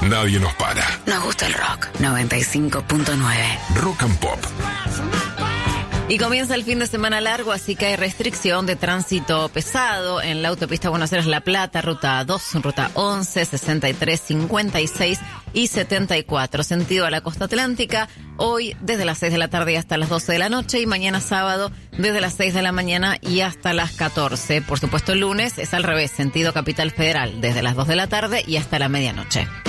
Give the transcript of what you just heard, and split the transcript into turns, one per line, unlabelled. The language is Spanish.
nadie nos para.
Nos gusta el rock. 95.9.
Rock and Pop.
Y comienza el fin de semana largo, así que hay restricción de tránsito pesado en la autopista Buenos Aires-La Plata, ruta 2, ruta 11, 63, 56 y 74, sentido a la costa atlántica, hoy desde las 6 de la tarde y hasta las 12 de la noche y mañana sábado desde las 6 de la mañana y hasta las 14. Por supuesto, el lunes es al revés, sentido Capital Federal, desde las 2 de la tarde y hasta la medianoche.